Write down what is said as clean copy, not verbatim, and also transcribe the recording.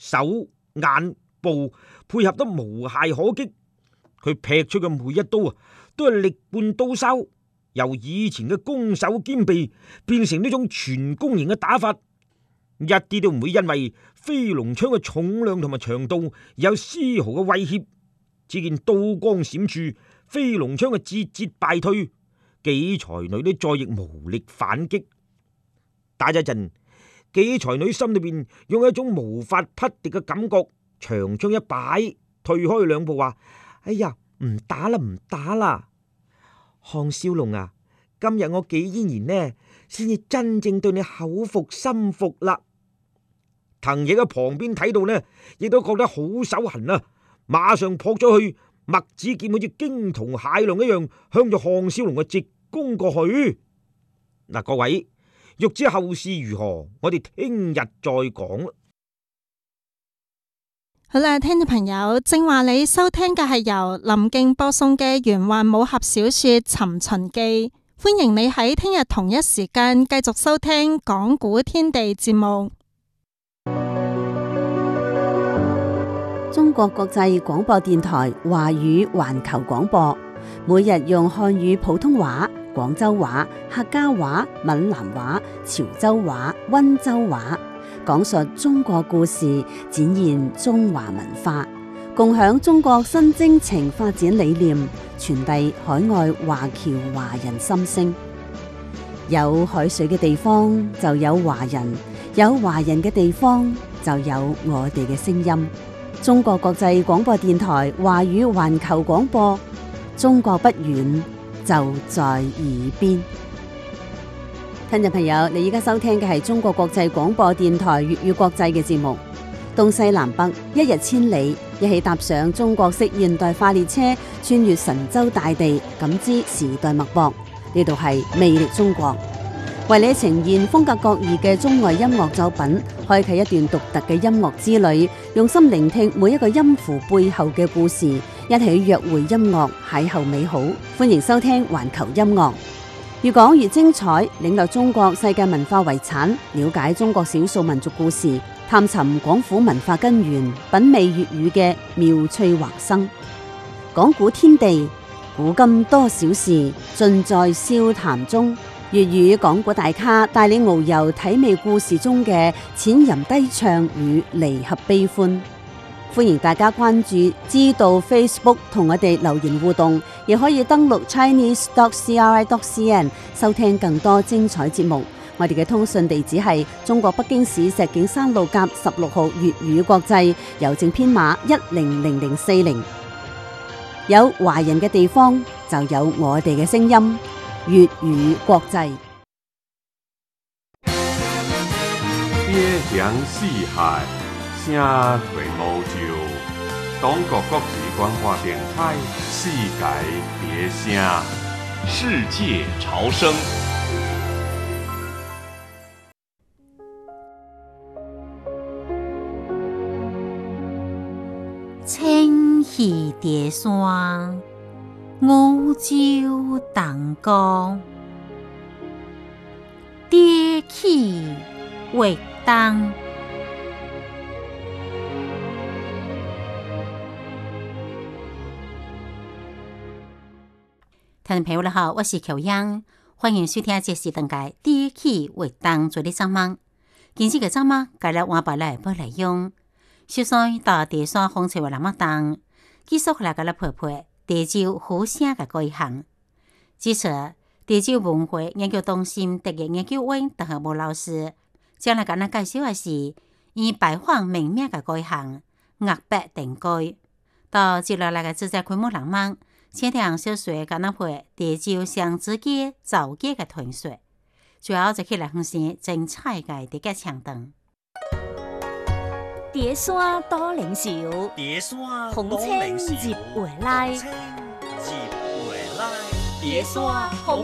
手、眼、步配合得無懈可擊。佢劈出嘅每一刀都係力貫刀鞘，由以前嘅攻守兼備變成呢種全攻型嘅打法，一啲都唔會因為飛龍槍嘅重量同埋長度而有絲毫嘅威脅。只見刀光閃爍，飛龍槍嘅節節敗退，幾才女都再亦無力反擊。打咗一陣，幾才女心裏邊有一種無法匹敵嘅感覺，長槍一擺，退開兩步話：哎呀，唔打啦，唔打啦！項少龍啊，今日我紀嫣然呢，先至真正對你口服心服啦。藤野喺旁邊睇到呢，亦都覺得好手痕啊，馬上撲咗去，墨子劍好似驚濤駭浪一樣，向住項少龍嘅直攻過去。嗱，各位，欲知後事如何，我哋聽日再講。 好啦，聽眾朋友，正話你收聽嘅係由林敬播送嘅玄幻武俠小說《尋秦記》，歡迎你喺聽日同一時間繼續收聽講古天地節目。 中國國際廣播電台華語環球廣播，每日用漢語普通話、廣州話、客家話、閩南話、潮州話、溫州話講述中國故事，展現中華文化，共享中國新征程發展理念，傳遞海外華僑華人心聲。有海水嘅地方就有華人，有華人嘅地方就有我哋嘅聲音。中國國際廣播電台華語環球廣播，中國不遠，就在耳邊。聽眾朋友，你而家收聽嘅係中國國際廣播電台粵語國際嘅節目，東西南北一日千里，一起踏上中國式現代化列車，穿越神州大地，感知時代脈搏。呢度係魅力中國，為你呈現風格各異嘅中外音樂作品，開啟一段獨特嘅音樂之旅，用心聆聽每一個音符背後嘅故事，一起約會音樂，邂逅美好。歡迎收聽環球音樂，越講越精彩，領略中國世界文化遺產，了解中國少數民族故事，探尋廣府文化根源，品味粵語嘅妙趣橫生。講古天地，古今多少事，盡在笑談中。粵語講古大咖帶你遨遊體味故事中嘅淺吟低唱與離合悲歡。歡迎大家關注知道 Facebook 同我哋留言互動，亦可以登錄 chinese.cri.cn 收聽更多精彩節目。我哋嘅通訊地址係中國北京市石景山路甲16號粵語國際，郵政編碼100040。有華人嘅地方就有我哋嘅聲音，粵語國際。 邊疆四海，聲隨無就。中國國際廣播電台，世界別聲， 世界潮聲。 青溪疊山，五洲同江，跌起活動。聽眾朋友你好，我是喬央，歡迎收聽這時登嘅跌起活動做啲節目。今次嘅節目介紹我把來不來用。首先到地山風潮那麼重，繼續來個來陪陪地州好聲嘅改行。支持地州文化研究中心特約研究員鄧學武老師，將來跟咱介紹嘅是以拜訪名名嘅改行岳北定居。到接落來嘅自在開幕浪漫，請聽小說跟咱陪地州鄉子街造街嘅傳說，主要就起來分析精彩嘅地嘅場等。 疊山多靈少， 疊山紅青接回來， 接回來， 疊山紅